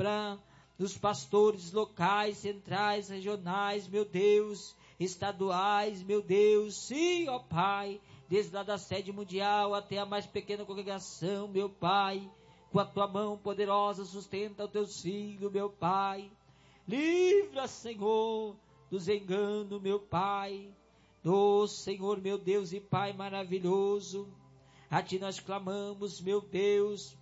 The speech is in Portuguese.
obra dos pastores locais, centrais, regionais, meu Deus, estaduais, meu Deus, sim, ó Pai, desde lá da sede mundial até a mais pequena congregação, meu Pai, com a tua mão poderosa sustenta os teus filhos, meu Pai, livra, Senhor, dos enganos, meu Pai, do Senhor, meu Deus e Pai maravilhoso, a Ti nós clamamos, meu Deus,